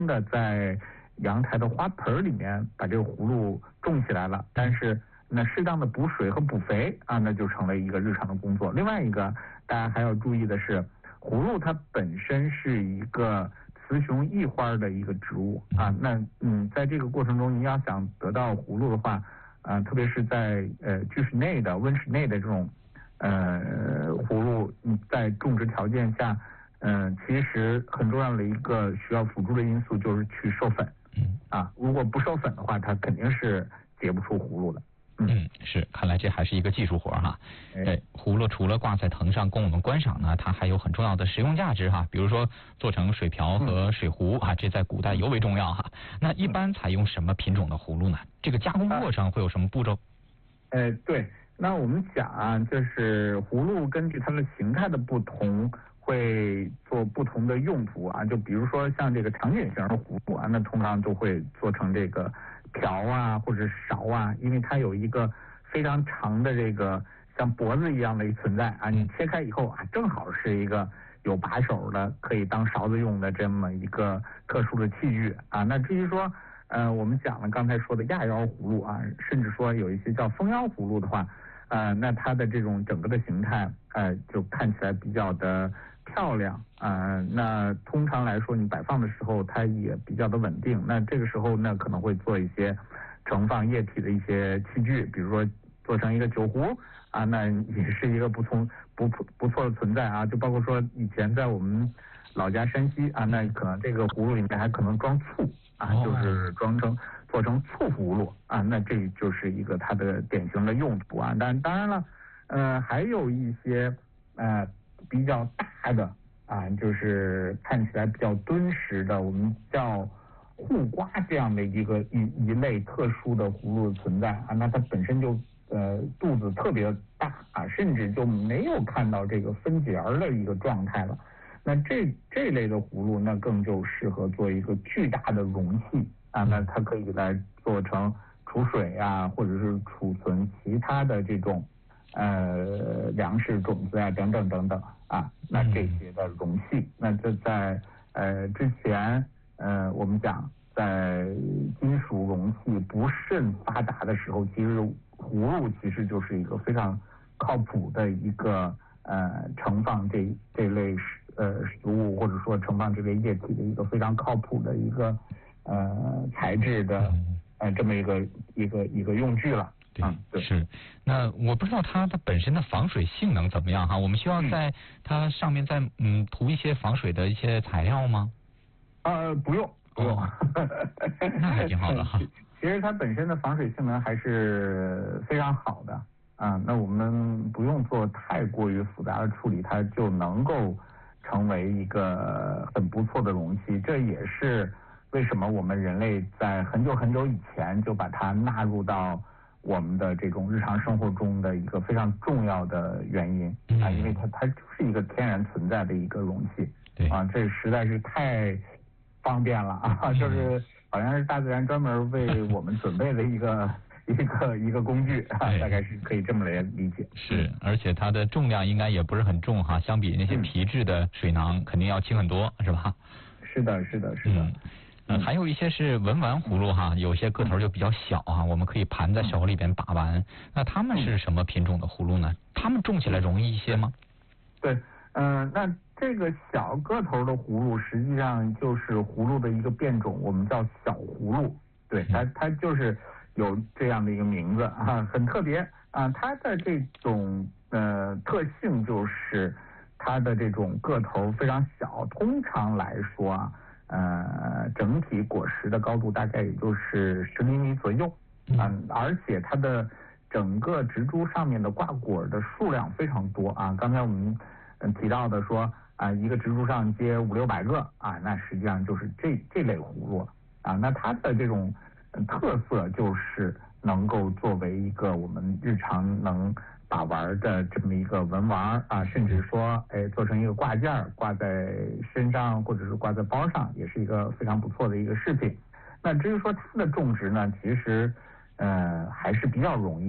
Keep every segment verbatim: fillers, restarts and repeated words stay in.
的在阳台的花盆里面把这个葫芦种起来了，但是那适当的补水和补肥啊，那就成为一个日常的工作。另外一个大家还要注意的是，葫芦它本身是一个雌雄异花的一个植物啊，那嗯，在这个过程中，你要想得到葫芦的话，啊，特别是在呃居室内的温室内的这种呃葫芦，嗯，在种植条件下，嗯、呃，其实很重要的一个需要辅助的因素就是去授粉， 嗯， 啊，如果不授粉的话，它肯定是结不出葫芦的。 嗯，是，看来这还是一个技术活哈。哎，葫芦除了挂在藤上供我们观赏呢，它还有很重要的实用价值哈。比如说做成水瓢和水壶啊，这在古代尤为重要哈。那一般采用什么品种的葫芦呢？这个加工过程会有什么步骤？ 呃，对，那我们讲啊，就是葫芦根据它的形态的不同，会做不同的用途啊。就比如说像这个长颈型的葫芦啊，那通常就会做成这个瓢啊或者勺啊，因为它有一个非常长的这个像脖子一样的一存在啊，你切开以后啊，正好是一个有把手的可以当勺子用的这么一个特殊的器具啊。那至于说呃我们讲了刚才说的亚腰葫芦啊，甚至说有一些叫蜂腰葫芦的话，呃那它的这种整个的形态呃就看起来比较的漂亮啊、呃，那通常来说你摆放的时候它也比较的稳定，那这个时候呢可能会做一些盛放液体的一些器具，比如说做成一个酒壶啊，那也是一个不从不不错的存在啊。就包括说以前在我们老家山西啊，那可能这个葫芦里面还可能装醋啊，就是装成做成醋葫芦啊，那这就是一个它的典型的用途啊。但当然了，呃，还有一些呃比较大的啊，就是看起来比较敦实的，我们叫护瓜这样的一个一一类特殊的葫芦存在啊，那它本身就呃肚子特别大啊，甚至就没有看到这个分节儿的一个状态了。那这这类的葫芦，那更就适合做一个巨大的容器啊，那它可以来做成储水啊，或者是储存其他的这种呃粮食种子啊等等等等啊，那这些的容器，那这在呃之前呃我们讲在金属容器不甚发达的时候，其实葫芦其实就是一个非常靠谱的一个呃盛放这这类食呃食物或者说盛放这类液体的一个非常靠谱的一个呃材质的呃这么一个一个一个用具了。 对，嗯、对是。那我不知道它它本身的防水性能怎么样哈？我们需要在它上面再嗯涂一些防水的一些材料吗？ 呃，不用不用，哦、 那还挺好的哈。 其实它本身的防水性能还是非常好的啊。那我们不用做太过于复杂的处理，它就能够成为一个很不错的容器。这也是为什么我们人类在很久很久以前就把它纳入到我们的这种日常生活中的一个非常重要的原因啊，因为它它就是一个天然存在的一个容器。 对啊，这实在是太方便了啊，就是好像是大自然专门为我们准备的一个一个一个工具啊，大概是可以这么来理解。 是，而且它的重量应该也不是很重哈，相比那些皮质的水囊肯定要轻很多，是吧？ 是的，是的，是的。 嗯呃、还有一些是文玩葫芦哈，有些个头就比较小啊，我们可以盘在手里边把玩。那它们是什么品种的葫芦呢？它们种起来容易一些吗？ 对，嗯、呃，那这个小个头的葫芦实际上就是葫芦的一个变种，我们叫小葫芦。对，它它就是有这样的一个名字啊，很特别啊。它的这种呃特性就是它的这种个头非常小，通常来说啊。呃，整体果实的高度大概也就是十厘米左右，啊、嗯，而且它的整个植株上面的挂果的数量非常多啊。刚才我们嗯提到的说啊，一个植株上结五六百个啊，那实际上就是这这类葫芦啊。那它的这种特色就是能够作为一个我们日常能把玩的这么一个文玩啊，甚至说哎做成一个挂件挂在身上或者是挂在包上，也是一个非常不错的一个饰品。那至于说它的种植呢，其实呃还是比较容易的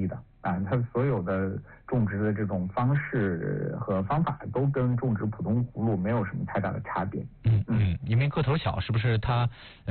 啊，它所有的种植的这种方式和方法都跟种植普通葫芦没有什么太大的差别。 嗯嗯，因为个头小，是不是它？